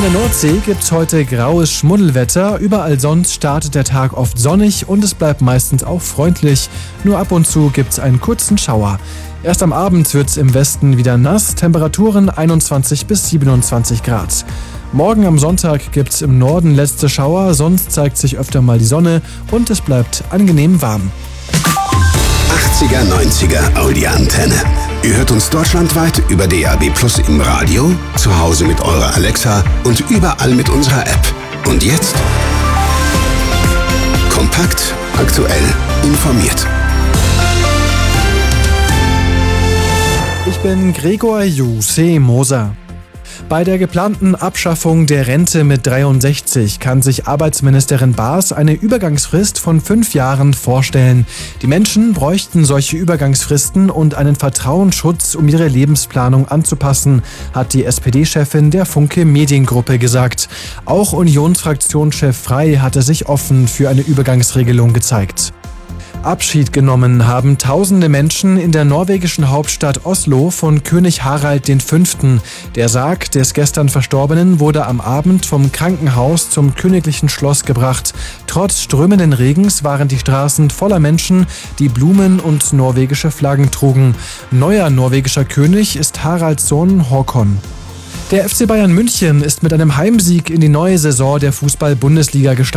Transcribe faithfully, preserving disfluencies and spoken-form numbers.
der Nordsee gibt's heute graues Schmuddelwetter. Überall sonst startet der Tag oft sonnig und es bleibt meistens auch freundlich. Nur ab und zu gibt's einen kurzen Schauer. Erst am Abend wird's im Westen wieder nass. Temperaturen einundzwanzig bis siebenundzwanzig Grad. Morgen am Sonntag gibt's im Norden letzte Schauer, sonst zeigt sich öfter mal die Sonne und es bleibt angenehm warm. achtziger, neunziger Audi-Antenne. Ihr hört uns deutschlandweit über D A B Plus im Radio, zu Hause mit eurer Alexa und überall mit unserer App. Und jetzt kompakt, aktuell, informiert. Ich bin Gregor Jussi Moser. Bei der geplanten Abschaffung der Rente mit dreiundsechzig kann sich Arbeitsministerin Baas eine Übergangsfrist von fünf Jahren vorstellen. Die Menschen bräuchten solche Übergangsfristen und einen Vertrauensschutz, um ihre Lebensplanung anzupassen, hat die S P D-Chefin der Funke Mediengruppe gesagt. Auch Unionsfraktionschef Frey hatte sich offen für eine Übergangsregelung gezeigt. Abschied genommen haben tausende Menschen in der norwegischen Hauptstadt Oslo von König Harald der Fünfte. Der Sarg des gestern Verstorbenen wurde am Abend vom Krankenhaus zum königlichen Schloss gebracht. Trotz strömenden Regens waren die Straßen voller Menschen, die Blumen und norwegische Flaggen trugen. Neuer norwegischer König ist Haralds Sohn Håkon. Der F C Bayern München ist mit einem Heimsieg in die neue Saison der Fußball-Bundesliga gestartet.